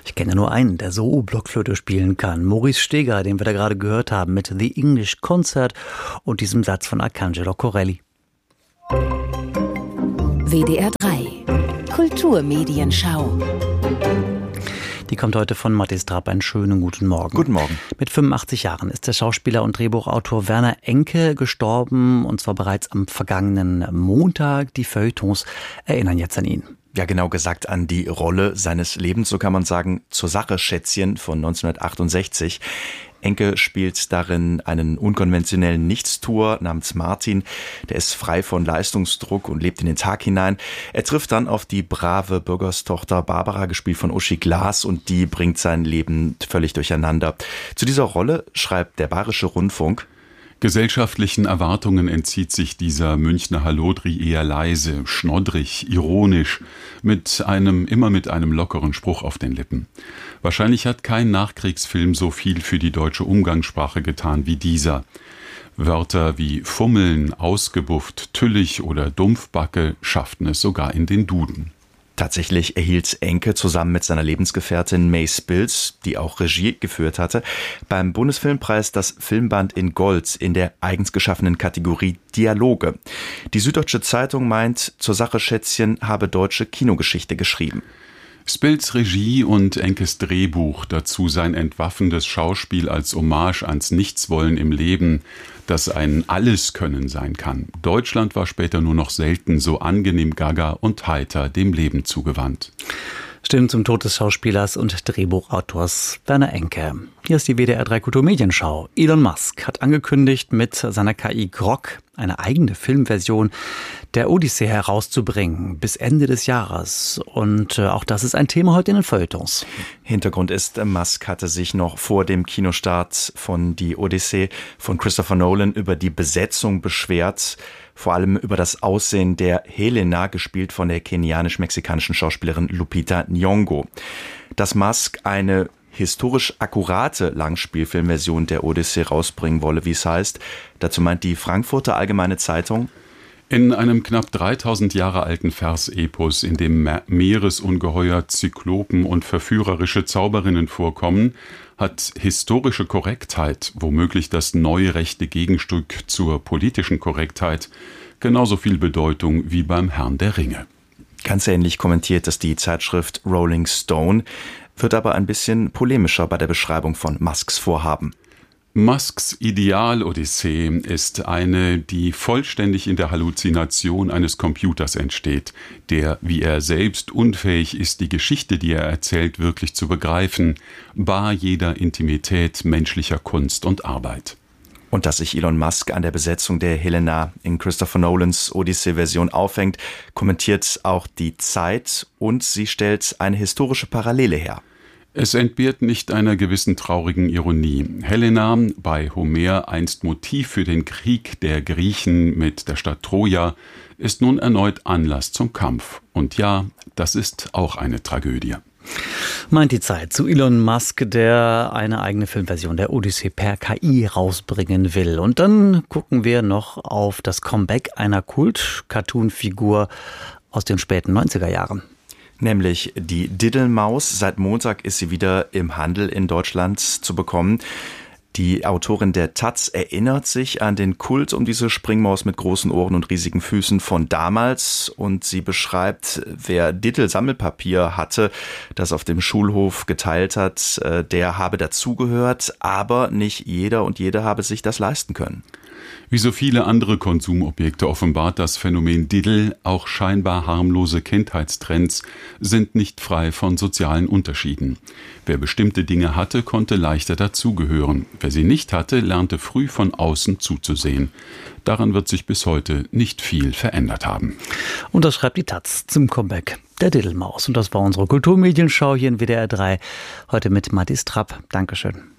Ich kenne nur einen, der so Blockflöte spielen kann. Maurice Steger, den wir da gerade gehört haben mit The English Concert und diesem Satz von Arcangelo Corelli. WDR 3 Kulturmedienschau. Die kommt heute von Mathis Trapp. Einen schönen guten Morgen. Guten Morgen. Mit 85 Jahren ist der Schauspieler und Drehbuchautor Werner Enke gestorben, und zwar bereits am vergangenen Montag. Die Feuilletons erinnern jetzt an ihn. Ja, genau gesagt an die Rolle seines Lebens, so kann man sagen, Zur Sache Schätzchen von 1968. Enke spielt darin einen unkonventionellen Nichtstuer namens Martin. Der ist frei von Leistungsdruck und lebt in den Tag hinein. Er trifft dann auf die brave Bürgerstochter Barbara, gespielt von Uschi Glas, und die bringt sein Leben völlig durcheinander. Zu dieser Rolle schreibt der Bayerische Rundfunk: Gesellschaftlichen Erwartungen entzieht sich dieser Münchner Hallodri eher leise, schnoddrig, ironisch, immer mit einem lockeren Spruch auf den Lippen. Wahrscheinlich hat kein Nachkriegsfilm so viel für die deutsche Umgangssprache getan wie dieser. Wörter wie Fummeln, ausgebufft, tüllig oder Dumpfbacke schafften es sogar in den Duden. Tatsächlich erhielt Enke zusammen mit seiner Lebensgefährtin May Spills, die auch Regie geführt hatte, beim Bundesfilmpreis das Filmband in Gold in der eigens geschaffenen Kategorie Dialoge. Die Süddeutsche Zeitung meint, Zur Sache Schätzchen habe deutsche Kinogeschichte geschrieben. Spills Regie und Enkes Drehbuch, dazu sein entwaffendes Schauspiel als Hommage ans Nichtswollen im Leben, das ein Alleskönnen sein kann. Deutschland war später nur noch selten so angenehm gaga und heiter dem Leben zugewandt. Stimmen zum Tod des Schauspielers und Drehbuchautors Werner Enke. Hier ist die WDR 3 Kulturmedienschau. Elon Musk hat angekündigt, mit seiner KI Grok eine eigene Filmversion der Odyssee herauszubringen bis Ende des Jahres. Und auch das ist ein Thema heute in den Feuilletons. Hintergrund ist, Musk hatte sich noch vor dem Kinostart von Die Odyssee von Christopher Nolan über die Besetzung beschwert. Vor allem über das Aussehen der Helena, gespielt von der kenianisch-mexikanischen Schauspielerin Lupita Nyong'o. Dass Musk eine historisch akkurate Langspielfilmversion der Odyssee rausbringen wolle, wie es heißt. Dazu meint die Frankfurter Allgemeine Zeitung: In einem knapp 3000 Jahre alten Versepos, in dem Meeresungeheuer, Zyklopen und verführerische Zauberinnen vorkommen, hat historische Korrektheit, womöglich das neurechte Gegenstück zur politischen Korrektheit, genauso viel Bedeutung wie beim Herrn der Ringe. Ganz ähnlich kommentiert es die Zeitschrift Rolling Stone, wird aber ein bisschen polemischer bei der Beschreibung von Musks Vorhaben. Musks Ideal-Odyssee ist eine, die vollständig in der Halluzination eines Computers entsteht, der, wie er selbst, unfähig ist, die Geschichte, die er erzählt, wirklich zu begreifen, bar jeder Intimität menschlicher Kunst und Arbeit. Und dass sich Elon Musk an der Besetzung der Helena in Christopher Nolans Odyssee-Version aufhängt, kommentiert auch die Zeit, und sie stellt eine historische Parallele her. Es entbehrt nicht einer gewissen traurigen Ironie. Helena, bei Homer einst Motiv für den Krieg der Griechen mit der Stadt Troja, ist nun erneut Anlass zum Kampf. Und ja, das ist auch eine Tragödie. Meint die Zeit zu Elon Musk, der eine eigene Filmversion der Odyssee per KI rausbringen will. Und dann gucken wir noch auf das Comeback einer Kult-Cartoon-Figur aus den späten 90er Jahren. Nämlich die Diddlemaus. Seit Montag ist sie wieder im Handel in Deutschland zu bekommen. Die Autorin der Taz erinnert sich an den Kult um diese Springmaus mit großen Ohren und riesigen Füßen von damals, und sie beschreibt, wer Diddle-Sammelpapier hatte, das auf dem Schulhof geteilt hat, der habe dazugehört, aber nicht jeder und jede habe sich das leisten können. Wie so viele andere Konsumobjekte offenbart das Phänomen Diddle, auch scheinbar harmlose Kindheitstrends sind nicht frei von sozialen Unterschieden. Wer bestimmte Dinge hatte, konnte leichter dazugehören. Wer sie nicht hatte, lernte früh von außen zuzusehen. Daran wird sich bis heute nicht viel verändert haben. Und das schreibt die Taz zum Comeback der Diddlemaus. Und das war unsere Kulturmedienschau hier in WDR 3. Heute mit Mathis Trapp. Dankeschön.